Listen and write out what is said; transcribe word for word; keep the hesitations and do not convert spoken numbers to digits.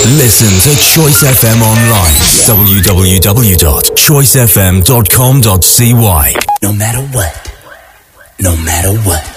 Listen to Choice F M online. w w w dot choice f m dot com dot c y. No matter what. No matter what.